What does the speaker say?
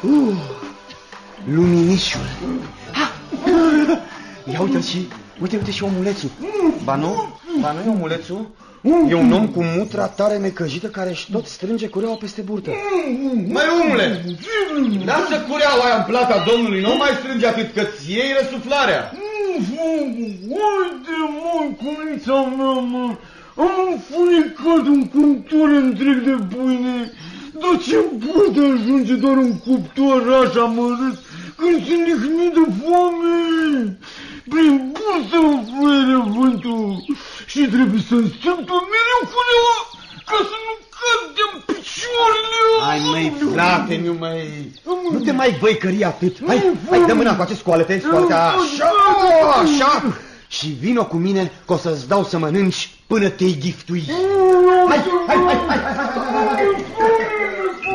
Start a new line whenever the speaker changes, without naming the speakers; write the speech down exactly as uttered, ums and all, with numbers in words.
Uh, luminișul. Ha! Ia uite și, uite, uite și omulețul. Ba nu? Ba nu e omulețul? E un om cu mutra tare necăjită care își tot strânge cureaua peste burtă.
Măi, omule, lasă cureaua aia în plata domnului, nu mai strânge atât, că ți iei răsuflarea.
Uite, mă, cunița mea, mă, am înfunecat un cuptor întreg de pâine. Dar ce poate ajunge doar un cuptor așa mărât când se nihnit de foame? Prin bursă mă fluie vântul și trebuie să-mi strâng pe mereu cureaua ca să nu cad de-n picioarele.
Hai, măi, frate, nu mai... Nu te mai băicări atât. Hai, hai, dă mâna cu acest scoalete, scoalete, așa, așa. Și vino cu mine că o să-ți dau să mănânci până te-i ghiftui. Hai, hai, hai, hai, hai, hai, hai, hai.